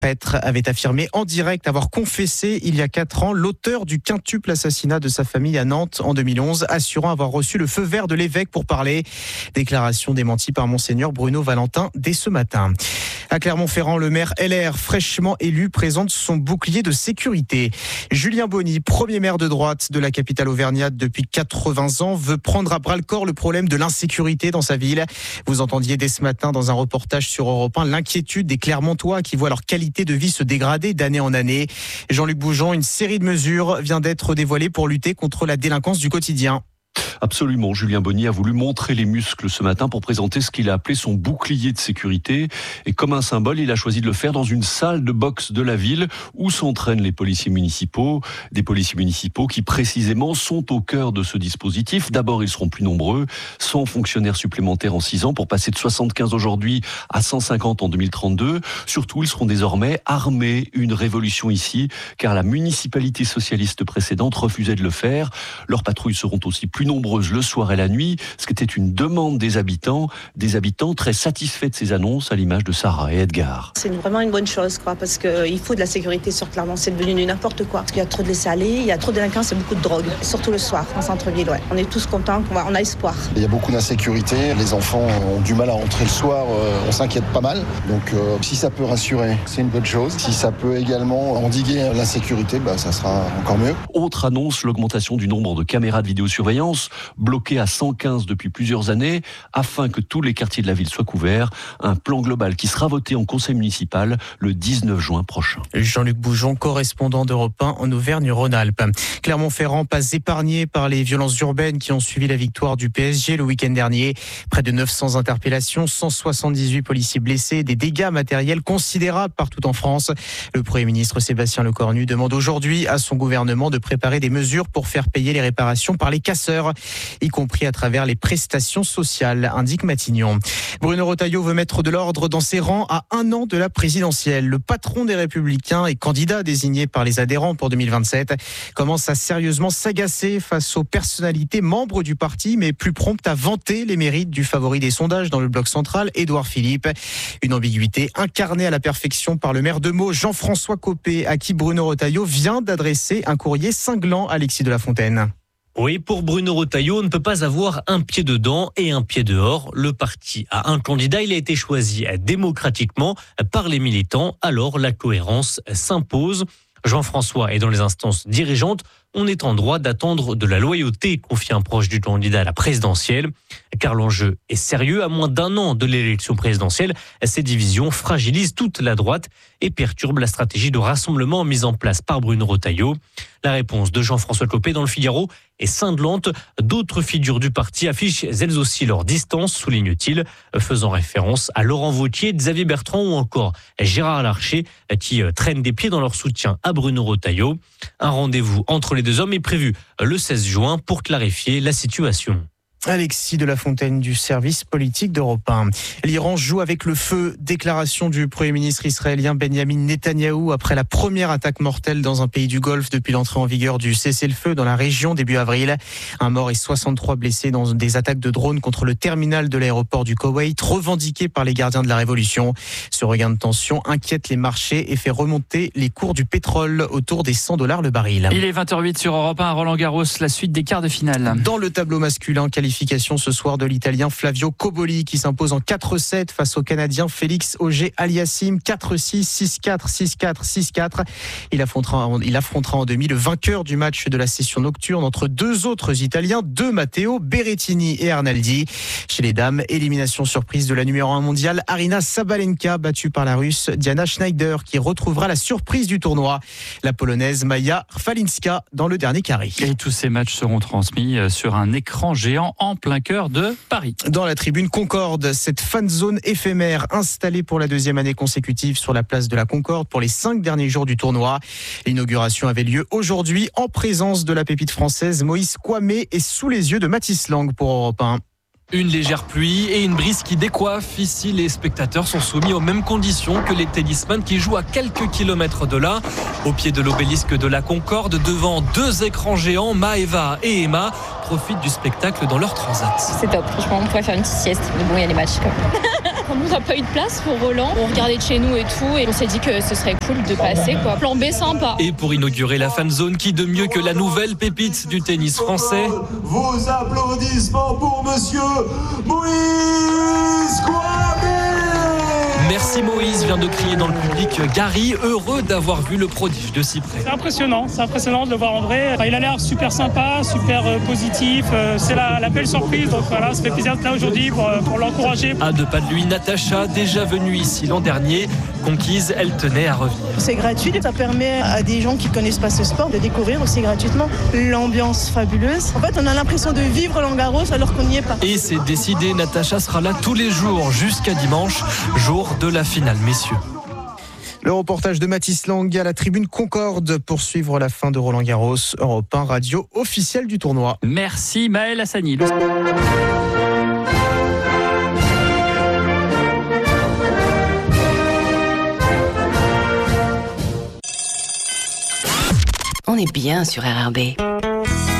Prêtre avait affirmé en direct avoir confessé il y a 4 ans l'auteur du quintuple assassinat de sa famille à Nantes en 2011, assurant avoir reçu le feu vert de l'évêque pour parler. Déclaration démentie par Monseigneur Bruno Valentin dès ce matin. À Clermont-Ferrand, le maire LR, fraîchement élu, présente son bouclier de sécurité. Julien Bonny, premier maire de droite de la capitale auvergnate depuis 80 ans, veut prendre à bras-le-corps le problème de l'insécurité dans sa ville. Vous entendiez dès ce matin dans un reportage sur Europe 1 l'inquiétude des Clermontois qui voient leur qualité de vie se dégrader d'année en année. Jean-Luc Bougeon, une série de mesures vient d'être dévoilée pour lutter contre la délinquance du quotidien. Absolument, Julien Bonny a voulu montrer les muscles ce matin pour présenter ce qu'il a appelé son bouclier de sécurité. Et comme un symbole, il a choisi de le faire dans une salle de boxe de la ville où s'entraînent les policiers municipaux. Des policiers municipaux qui précisément sont au cœur de ce dispositif. D'abord, ils seront plus nombreux, 100 fonctionnaires supplémentaires en 6 ans pour passer de 75 aujourd'hui à 150 en 2032. Surtout, ils seront désormais armés. Une révolution ici, car la municipalité socialiste précédente refusait de le faire. Leurs patrouilles seront aussi plus nombreuses le soir et la nuit, ce qui était une demande des habitants très satisfaits de ces annonces, à l'image de Sarah et Edgar. C'est vraiment une bonne chose, parce qu'il faut de la sécurité sur Clermont, c'est devenu du n'importe quoi. Parce qu'il y a trop de laisser-aller, il y a trop de délinquance et beaucoup de drogue, surtout le soir, en centre-ville. Ouais. On est tous contents, on a espoir. Il y a beaucoup d'insécurité, les enfants ont du mal à rentrer le soir, on s'inquiète pas mal. Donc si ça peut rassurer, c'est une bonne chose. Si ça peut également endiguer l'insécurité, ça sera encore mieux. Autre annonce, l'augmentation du nombre de caméras de vidéosurveillance, bloqué à 115 depuis plusieurs années, afin que tous les quartiers de la ville soient couverts. Un plan global qui sera voté en conseil municipal le 19 juin prochain. Jean-Luc Bougeon, correspondant d'Europe 1 en Auvergne-Rhône-Alpes. Clermont-Ferrand passe épargné par les violences urbaines qui ont suivi la victoire du PSG le week-end dernier. Près de 900 interpellations, 178 policiers blessés, des dégâts matériels considérables partout en France. Le Premier ministre Sébastien Lecornu demande aujourd'hui à son gouvernement de préparer des mesures pour faire payer les réparations par les casseurs, y compris à travers les prestations sociales, indique Matignon. Bruno Retailleau veut mettre de l'ordre dans ses rangs à 1 an de la présidentielle. Le patron des Républicains et candidat désigné par les adhérents pour 2027 commence à sérieusement s'agacer face aux personnalités membres du parti, mais plus promptes à vanter les mérites du favori des sondages dans le bloc central, Édouard Philippe. Une ambiguïté incarnée à la perfection par le maire de Meaux, Jean-François Copé, à qui Bruno Retailleau vient d'adresser un courrier cinglant à Alexis de la Fontaine. Oui, pour Bruno Retailleau, on ne peut pas avoir un pied dedans et un pied dehors. Le parti a un candidat, il a été choisi démocratiquement par les militants, alors la cohérence s'impose. Jean-François est dans les instances dirigeantes. On est en droit d'attendre de la loyauté, confie un proche du candidat à la présidentielle. Car l'enjeu est sérieux. À moins d'1 an de l'élection présidentielle, ces divisions fragilisent toute la droite et perturbent la stratégie de rassemblement mise en place par Bruno Retailleau. La réponse de Jean-François Copé dans le Figaro est cinglante. D'autres figures du parti affichent elles aussi leur distance, souligne-t-il, faisant référence à Laurent Wauquiez, Xavier Bertrand ou encore Gérard Larcher qui traînent des pieds dans leur soutien à Bruno Retailleau. Un rendez-vous entre les deux hommes est prévu le 16 juin pour clarifier la situation. Alexis de la Fontaine du service politique d'Europe 1. L'Iran joue avec le feu. Déclaration du Premier ministre israélien Benjamin Netanyahou après la première attaque mortelle dans un pays du Golfe depuis l'entrée en vigueur du cessez-le-feu dans la région début avril. Un mort et 63 blessés dans des attaques de drones contre le terminal de l'aéroport du Koweït, revendiqué par les gardiens de la Révolution. Ce regain de tension inquiète les marchés et fait remonter les cours du pétrole autour des $100 le baril. Il est 20h08 sur Europe 1 à Roland-Garros, la suite des quarts de finale. Dans le tableau masculin, qualification ce soir de l'Italien Flavio Cobolli qui s'impose en 4-7 face au Canadien Félix Auger-Aliassime. 4-6, 6-4, 6-4, 6-4. Il affrontera en demi le vainqueur du match de la session nocturne entre 2 autres Italiens, Matteo Berrettini et Arnaldi. Chez les dames, élimination surprise de la numéro 1 mondiale Aryna Sabalenka, battue par la Russe Diana Schneider, qui retrouvera la surprise du tournoi, la Polonaise Maja Falinska, dans le dernier carré. Et tous ces matchs seront transmis sur un écran géant en plein cœur de Paris. Dans la tribune Concorde, cette fan zone éphémère installée pour la 2e année consécutive sur la place de la Concorde pour les 5 derniers jours du tournoi. L'inauguration avait lieu aujourd'hui en présence de la pépite française Moïse Kouamé et sous les yeux de Mathis Lang pour Europe 1. Une légère pluie et une brise qui décoiffe. Ici, les spectateurs sont soumis aux mêmes conditions que les tennisman qui jouent à quelques kilomètres de là. Au pied de l'obélisque de la Concorde, devant 2 écrans géants, Maëva et Emma profitent du spectacle dans leur transat. C'est top, franchement, on pourrait faire une petite sieste. Mais bon, il y a les matchs quand même. Comme on n'a pas eu de place pour Roland, on regardait de chez nous et tout, et on s'est dit que ce serait cool de passer, quoi. Plan B sympa. Et pour inaugurer la fan zone, qui de mieux que la nouvelle pépite du tennis français. Vos applaudissements pour monsieur Moïse Kouamé. Merci Moïse, vient de crier dans le public Gary, heureux d'avoir vu le prodige de si près. C'est impressionnant de le voir en vrai. Il a l'air super sympa, super positif. C'est la belle surprise, donc voilà, ça fait plaisir d'être là aujourd'hui pour l'encourager. À 2 pas de lui, Natacha, déjà venue ici l'an dernier, conquise, elle tenait à revenir. C'est gratuit, ça permet à des gens qui ne connaissent pas ce sport de découvrir aussi gratuitement. L'ambiance fabuleuse. En fait, on a l'impression de vivre Roland-Garros alors qu'on n'y est pas. Et c'est décidé, Natacha sera là tous les jours jusqu'à dimanche, jour de la finale, messieurs. Le reportage de Mathis Lang à la tribune Concorde pour suivre la fin de Roland-Garros. Europe 1, radio officielle du tournoi. Merci Maël Hassani. On est bien sur RRB.